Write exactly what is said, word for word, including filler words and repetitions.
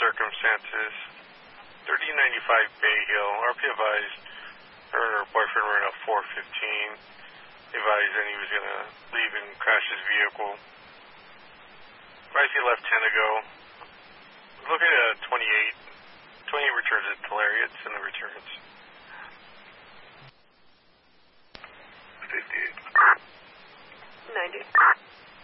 circumstances. thirty ninety-five Bay Hill. R P advised her and her boyfriend were in a four fifteen. Advised that he was going to leave and crash his vehicle. Advised he left ten ago. Looking at a twenty-eight. twenty-eight returns at Tulare. It's in the returns.